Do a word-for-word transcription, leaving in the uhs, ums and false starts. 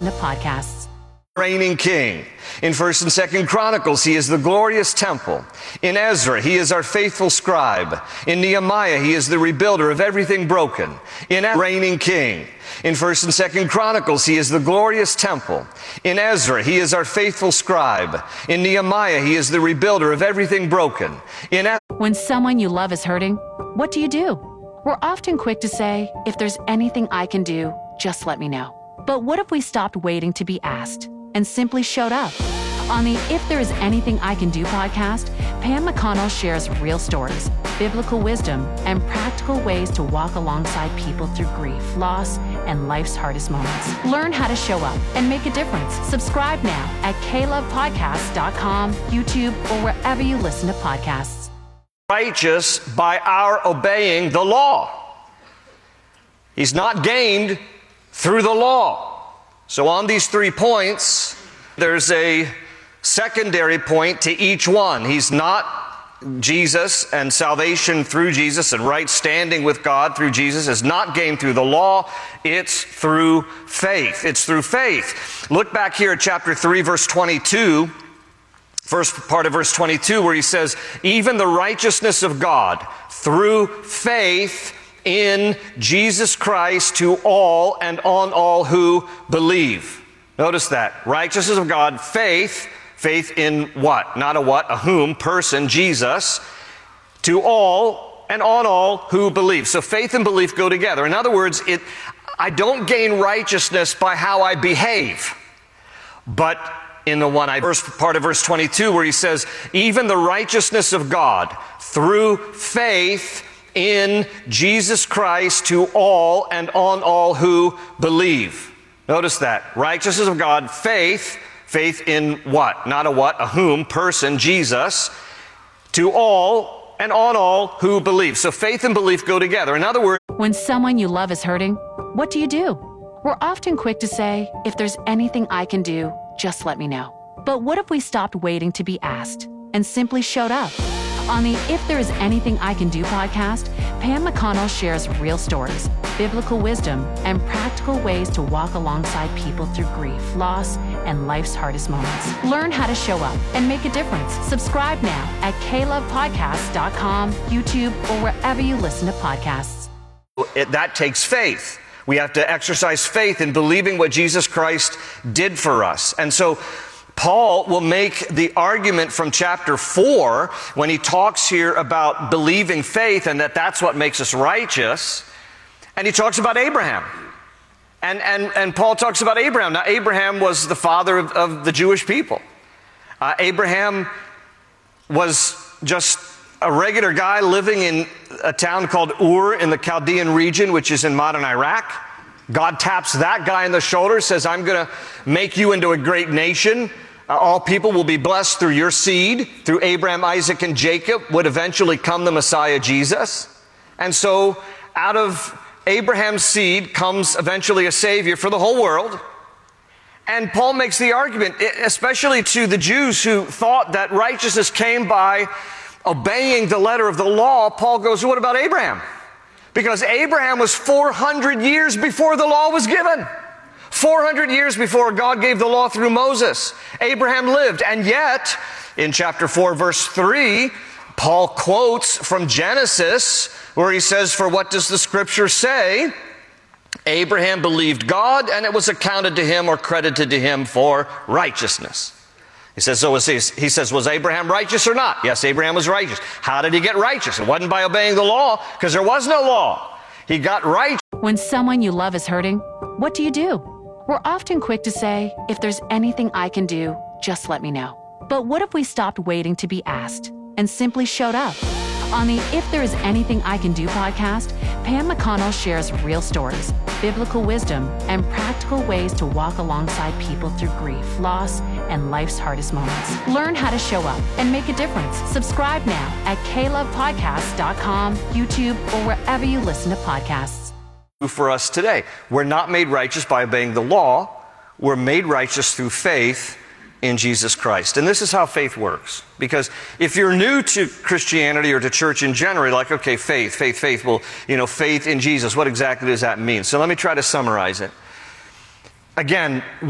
listen to podcasts. Reigning king. In First and Second Chronicles, he is the glorious temple. In Ezra, he is our faithful scribe. In Nehemiah, he is the rebuilder of everything broken. In reigning king. In First and Second Chronicles, he is the glorious temple. In Ezra, he is our faithful scribe. In Nehemiah, he is the rebuilder of everything broken. In When someone you love is hurting, what do you do? We're often quick to say, if there's anything I can do, just let me know. But what if we stopped waiting to be asked and simply showed up? On the If There Is Anything I Can Do podcast, Pam McConnell shares real stories, biblical wisdom, and practical ways to walk alongside people through grief, loss, and life's hardest moments. Learn how to show up and make a difference. Subscribe now at k love podcast dot com, YouTube, or wherever you listen to podcasts. Righteous by our obeying the law. He's not gained through the law. So on these three points, there's a secondary point to each one. He's not Jesus, and salvation through Jesus and right standing with God through Jesus is not gained through the law. It's through faith. It's through faith. Look back here at chapter three, verse twenty-two. First part of verse twenty-two, where he says, even the righteousness of God through faith in Jesus Christ to all and on all who believe. Notice that. Righteousness of God, faith, faith in what? Not a what, a whom, person, Jesus, to all and on all who believe. So faith and belief go together. In other words, it, I don't gain righteousness by how I behave, but in the one I, first part of verse twenty-two, where he says, even the righteousness of God through faith in Jesus Christ to all and on all who believe. Notice that. Righteousness of God, faith, faith in what? Not a what, a whom, person, Jesus, to all and on all who believe. So faith and belief go together. In other words, when someone you love is hurting, what do you do? We're often quick to say, if there's anything I can do, just let me know. But what if we stopped waiting to be asked and simply showed up? On the If There Is Anything I Can Do podcast, Pam McConnell shares real stories, biblical wisdom, and practical ways to walk alongside people through grief, loss, and life's hardest moments. Learn how to show up and make a difference. Subscribe now at k love podcast dot com, YouTube, or wherever you listen to podcasts. It, that takes faith. We have to exercise faith in believing what Jesus Christ did for us. And so Paul will make the argument from chapter four when he talks here about believing faith and that that's what makes us righteous. And he talks about Abraham. And, and, and Paul talks about Abraham. Now, Abraham was the father of, of the Jewish people. Uh, Abraham was just a regular guy living in a town called Ur in the Chaldean region, which is in modern Iraq. God taps that guy in the shoulder, says, I'm going to make you into a great nation. Uh, all people will be blessed through your seed. Through Abraham, Isaac, and Jacob would eventually come the Messiah, Jesus. And so out of Abraham's seed comes eventually a Savior for the whole world. And Paul makes the argument, especially to the Jews who thought that righteousness came by obeying the letter of the law. Paul goes, what about Abraham? Because Abraham was four hundred years before the law was given. four hundred years before God gave the law through Moses. Abraham lived. And yet, in chapter four, verse three, Paul quotes from Genesis, where he says, for what does the scripture say? Abraham believed God, and it was accounted to him or credited to him for righteousness. He says, so was he, he says, was Abraham righteous or not? Yes, Abraham was righteous. How did he get righteous? It wasn't by obeying the law, because there was no law. He got righteous. When someone you love is hurting, what do you do? We're often quick to say, if there's anything I can do, just let me know. But what if we stopped waiting to be asked and simply showed up? On the If There Is Anything I Can Do podcast, Pam McConnell shares real stories, biblical wisdom, and practical ways to walk alongside people through grief, loss, and life's hardest moments. Learn how to show up and make a difference. Subscribe now at k love podcast dot com, YouTube, or wherever you listen to podcasts. For us today, we're not made righteous by obeying the law. We're made righteous through faith in Jesus Christ. And this is how faith works. Because if you're new to Christianity or to church in general, you're like, okay, faith, faith, faith. Well, you know, faith in Jesus, what exactly does that mean? So let me try to summarize it. Again,